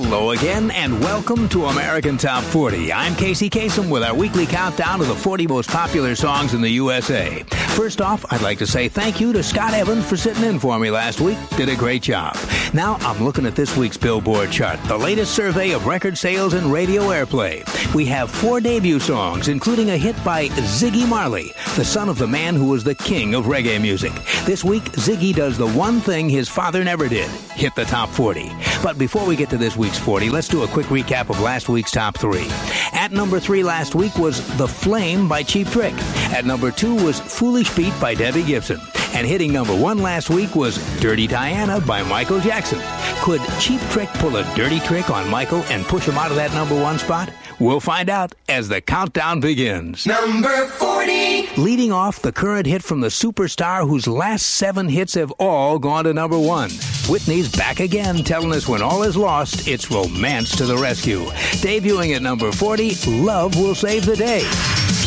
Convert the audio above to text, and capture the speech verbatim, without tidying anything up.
Hello again, and welcome to American Top forty. I'm Casey Kasem with our weekly countdown of the forty most popular songs in the U S A. First off, I'd like to say thank you to Scott Evans for sitting in for me last week. Did a great job. Now, I'm looking at this week's Billboard chart, the latest survey of record sales and radio airplay. We have four debut songs, including a hit by Ziggy Marley, the son of the man who was the king of reggae music. This week, Ziggy does the one thing his father never did, hit the top forty. But before we get to this week's forty, let's do a quick recap of last week's top three. At number three last week was The Flame by Cheap Trick. At number two was Foolish Beat by Debbie Gibson. And hitting number one last week was Dirty Diana by Michael Jackson. Could Cheap Trick pull a dirty trick on Michael and push him out of that number one spot? We'll find out as the countdown begins. Number forty. Leading off, the current hit from the superstar whose last seven hits have all gone to number one. Whitney's back again, telling us when all is lost, it's romance to the rescue. Debuting at number forty, Love Will Save the Day.